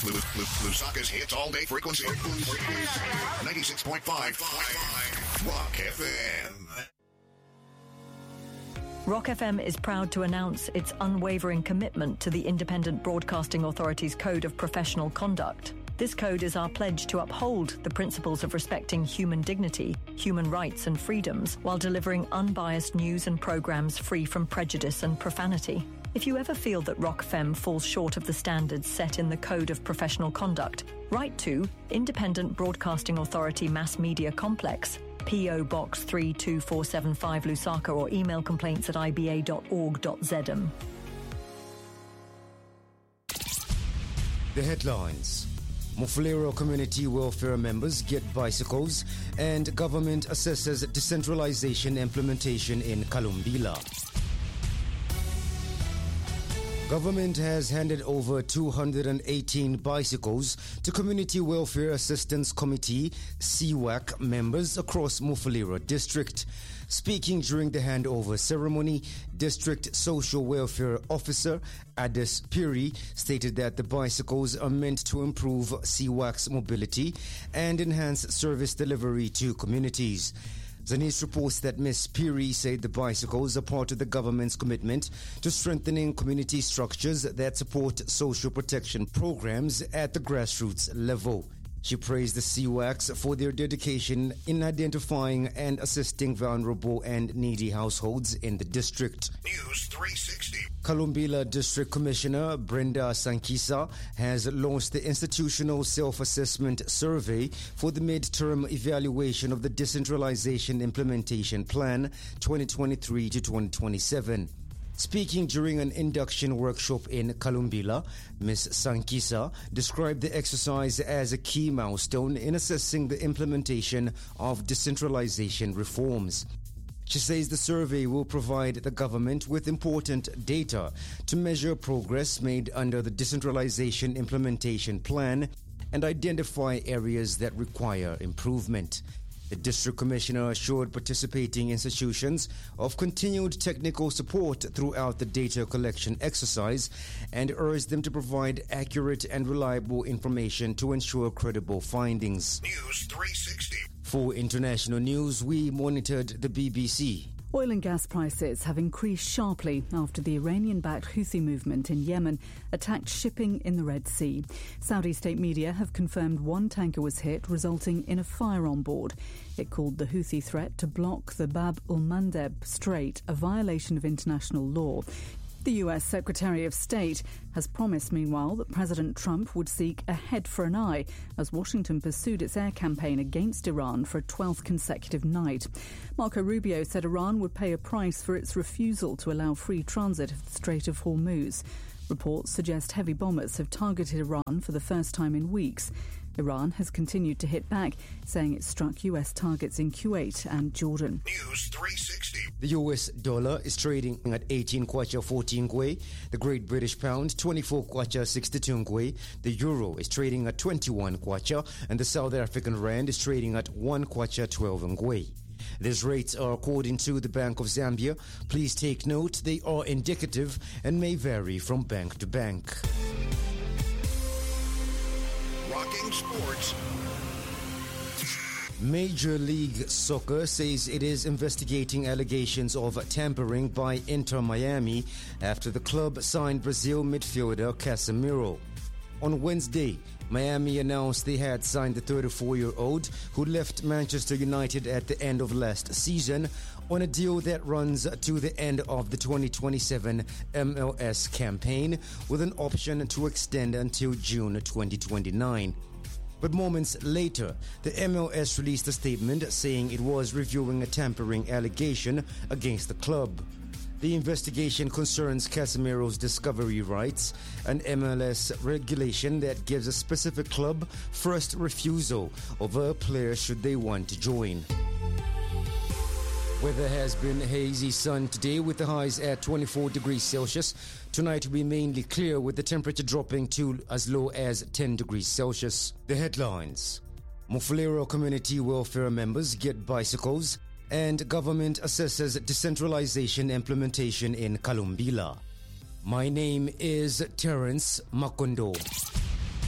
Lusaka's hits all day frequency. 96.5 Rock FM. Rock FM is proud to announce its unwavering commitment to the Independent Broadcasting Authority's Code of Professional Conduct. This code is our pledge to uphold the principles of respecting human dignity, human rights and freedoms, while delivering unbiased news and programs free from prejudice and profanity. If you ever feel that Rock FM falls short of the standards set in the Code of Professional Conduct, write to Independent Broadcasting Authority Mass Media Complex, P.O. Box 32475 Lusaka, or email complaints@iba.org.zm. The headlines. Mufulero community welfare members get bicycles, and government assesses decentralization implementation in Kalumbila. Government has handed over 218 bicycles to Community Welfare Assistance Committee (CWAC) members across Mufulero District. Speaking during the handover ceremony, District Social Welfare Officer Adis Piri stated that the bicycles are meant to improve CWAC's mobility and enhance service delivery to communities. Zanis reports that Ms. Piri said the bicycles are part of the government's commitment to strengthening community structures that support social protection programs at the grassroots level. She praised the CWACs for their dedication in identifying and assisting vulnerable and needy households in the district. News 360. Kalumbila District Commissioner Brenda Sankisa has launched the Institutional Self-Assessment Survey for the midterm evaluation of the Decentralization Implementation Plan 2023 to 2027. Speaking during an induction workshop in Kalumbila, Ms. Sankisa described the exercise as a key milestone in assessing the implementation of decentralization reforms. She says the survey will provide the government with important data to measure progress made under the Decentralization Implementation Plan and identify areas that require improvement. The District Commissioner assured participating institutions of continued technical support throughout the data collection exercise and urged them to provide accurate and reliable information to ensure credible findings. News 360. For international news, we monitored the BBC. Oil and gas prices have increased sharply after the Iranian-backed Houthi movement in Yemen attacked shipping in the Red Sea. Saudi state media have confirmed one tanker was hit, resulting in a fire on board. It called the Houthi threat to block the Bab al-Mandeb Strait a violation of international law. The US Secretary of State has promised, meanwhile, that President Trump would seek a head for an eye as Washington pursued its air campaign against Iran for a 12th consecutive night. Marco Rubio said Iran would pay a price for its refusal to allow free transit of the Strait of Hormuz. Reports suggest heavy bombers have targeted Iran for the first time in weeks. Iran has continued to hit back, saying it struck US targets in Kuwait and Jordan. News 360. The US dollar is trading at 18 kwacha 14 ngwe, the Great British Pound 24 kwacha 62 ngwe, the Euro is trading at 21 kwacha, and the South African Rand is trading at 1 kwacha 12 ngwe. These rates are according to the Bank of Zambia. Please take note, they are indicative and may vary from bank to bank. Rocking sports. Major League Soccer says it is investigating allegations of tampering by Inter Miami after the club signed Brazil midfielder Casemiro. On Wednesday, Miami announced they had signed the 34-year-old who left Manchester United at the end of last season on a deal that runs to the end of the 2027 MLS campaign with an option to extend until June 2029. But moments later, the MLS released a statement saying it was reviewing a tampering allegation against the club. The investigation concerns Casemiro's discovery rights, an MLS regulation that gives a specific club first refusal over a player should they want to join. Weather has been hazy sun today with the highs at 24 degrees Celsius. Tonight will be mainly clear with the temperature dropping to as low as 10 degrees Celsius. The headlines. Mufulero community welfare members get bicycles, and government assesses decentralization implementation in Kalumbila. My name is Terence Makondo.